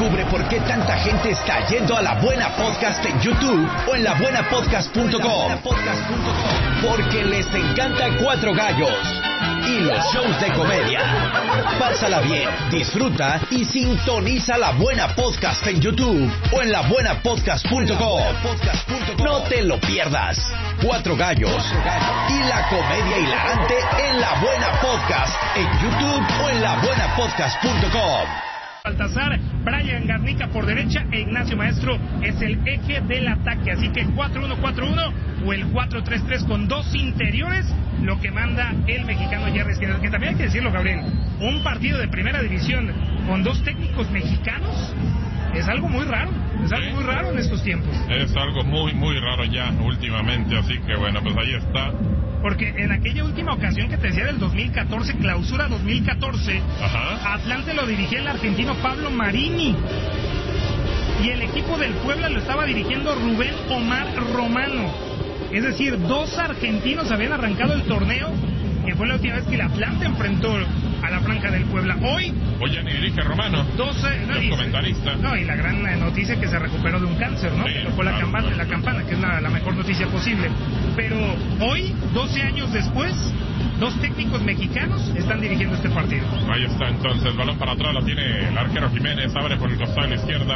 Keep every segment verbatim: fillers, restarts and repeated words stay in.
Descubre por qué tanta gente está yendo a La Buena Podcast en YouTube o en la buena podcast punto com. Porque les encanta Cuatro Gallos y los shows de comedia. Pásala bien, disfruta y sintoniza La Buena Podcast en YouTube o en la buena podcast punto com. No te lo pierdas. Cuatro Gallos y la comedia hilarante en La Buena Podcast en YouTube o en la buena podcast punto com. Baltasar, Brian Garnica por derecha e Ignacio Maestro es el eje del ataque, así que cuatro uno cuatro uno o el cuatro tres tres con dos interiores, lo que manda el mexicano Jerry Esquina, que también hay que decirlo, Gabriel, un partido de primera división con dos técnicos mexicanos es algo muy raro, es algo muy raro en estos tiempos. Es algo muy, muy raro ya últimamente, así que bueno, pues ahí está. Porque en aquella última ocasión que te decía del dos mil catorce, clausura dos mil catorce, Ajá. Atlante lo dirigía el argentino Pablo Marini. Y el equipo del Puebla lo estaba dirigiendo Rubén Omar Romano. Es decir, dos argentinos habían arrancado el torneo, que fue la última vez que el Atlante enfrentó a la Franja del Puebla. Hoy... Hoy ya ni dirige Romano, doce, no, el y, comentarista. No, y la gran noticia que se recuperó de un cáncer, ¿no? Sí, que fue claro, la campana, claro. la campana, que es la, la mejor noticia posible. Pero hoy, doce años después, dos técnicos mexicanos están dirigiendo este partido. Ahí está entonces, balón para atrás, la tiene el arquero Jiménez, abre por el costado a la izquierda.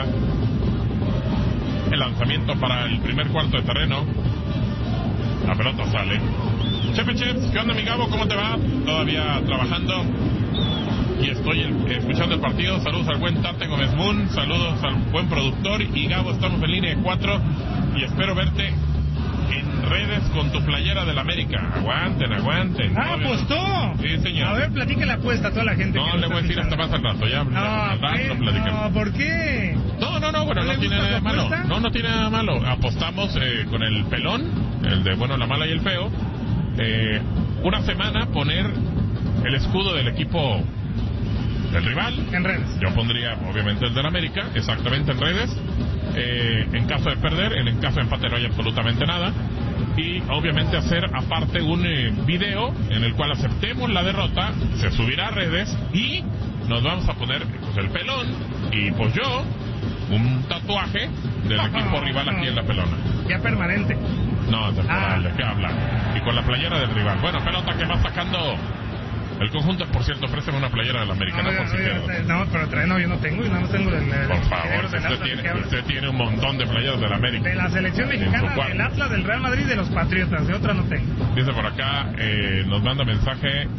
El lanzamiento para el primer cuarto de terreno. La pelota sale. Chepe Cheps, ¿qué onda mi Gabo? ¿Cómo te va? Todavía trabajando y estoy escuchando el partido. Saludos al buen Tate Gómez Moon, saludos al buen productor. Y Gabo, estamos en línea de cuatro y espero verte en redes con tu playera del América. Aguanten, aguanten. ¡Ah, apostó! Sí, señor. A ver, platique la apuesta a toda la gente. No, le voy a decir hasta más al rato, ya. No, al rato ¿qué? platicamos. No, ¿por qué? No, no, no, bueno, ¿No no, le tiene gusta nada de tu malo. apuesta? No, no tiene nada de malo. Apostamos eh, con el pelón, el de bueno, la mala y el feo. Eh, una semana poner el escudo del equipo del rival. En redes. Yo pondría, obviamente, el del América, exactamente en redes. Eh, en caso de perder, en el caso de empate no hay absolutamente nada. Y obviamente hacer aparte un eh, video en el cual aceptemos la derrota, se subirá a redes y nos vamos a poner pues, el pelón y pues yo un tatuaje del equipo rival aquí en la pelona. Ya permanente. No, temporal, Ah. ¿de qué habla? Y con la playera del rival. Bueno, pelota que va sacando el conjunto, por cierto, ofréceme una playera del América, no, No, por no, si quiero. no, pero trae, no, yo no tengo, y nada más tengo del... del Por favor, del usted Atlas, ¿de tiene, qué habla? usted tiene un montón de playeras del América. De la selección En su mexicana, cuarto. del Atlas, del Real Madrid, de los Patriotas, de otra no tengo. Dice por acá, eh, nos manda mensaje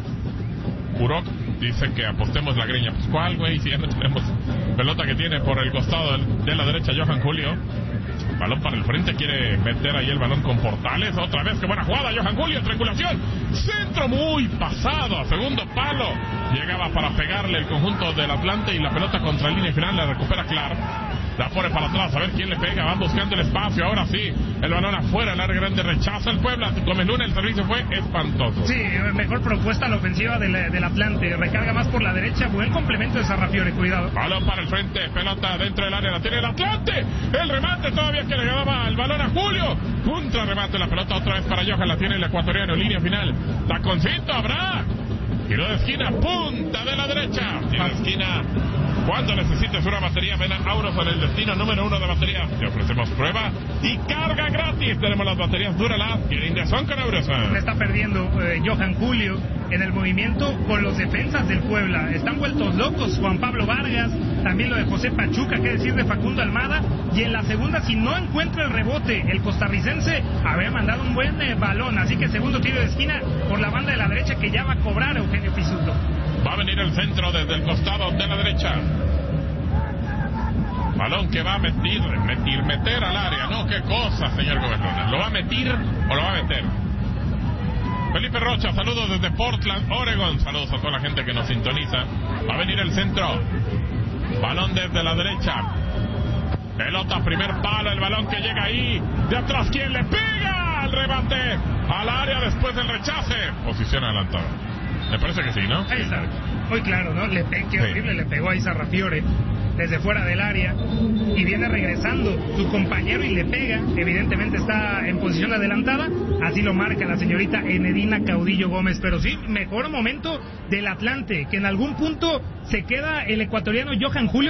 Kurok, dice que apostemos la greña. Pues ¿cuál, güey? Si ya no tenemos pelota que tiene por el costado de la derecha Johan Julio. Balón para el frente, quiere meter ahí el balón con Portales. Otra vez, qué buena jugada, Johan Julio, triangulación. Centro muy pasado, a segundo palo. Llegaba para pegarle el conjunto del Atlante y la pelota contra línea final la recupera Clark. La pone para atrás, a ver quién le pega. Van buscando el espacio, ahora sí. El balón afuera, el área grande rechaza el Puebla. Gómez Luna, el servicio fue espantoso. Sí, mejor propuesta la ofensiva del, del Atlante. Recarga más por la derecha, buen complemento de Sarrafiore, cuidado. Balón para el frente, pelota dentro del área, la tiene el Atlante. El remate todavía que le ganaba el balón a Julio. Contra remate, la pelota otra vez para Johan, la tiene el ecuatoriano, línea final. Taconcito, habrá. Tiro de esquina, punta de la derecha. Tiro de esquina. Cuando necesites una batería, ven a Auroson, el destino número uno de baterías. Te ofrecemos prueba y carga gratis. Tenemos las baterías Duralast y el Indeson con Auroson. Le está perdiendo eh, Johan Julio en el movimiento con los defensas del Puebla. Están vueltos locos Juan Pablo Vargas, también lo de José Pachuca, qué decir de Facundo Almada. Y en la segunda, si no encuentra el rebote, el costarricense había mandado un buen eh, balón. Así que segundo tiro de esquina por la banda de la derecha que ya va a cobrar Eugenio Pizzuto. Va a venir el centro desde el costado de la derecha. Balón que va a meter, meter, meter al área. No, qué cosa, señor gobernador. ¿Lo va a meter o lo va a meter? Felipe Rocha, saludos desde Portland, Oregon. Saludos a toda la gente que nos sintoniza. Va a venir el centro. Balón desde la derecha. Pelota, primer palo, el balón que llega ahí. De atrás, ¿quién le pega? El rebate al área, después del rechace. Posición adelantada. Me parece que sí, ¿no? Ahí está. Muy claro, ¿no? Le pe qué Sí. horrible le pegó ahí Sarrafiore desde fuera del área y viene regresando su compañero y le pega. Evidentemente está en posición adelantada. Así lo marca la señorita Enedina Caudillo Gómez. Pero sí, mejor momento del Atlante, que en algún punto se queda el ecuatoriano Johan Julio.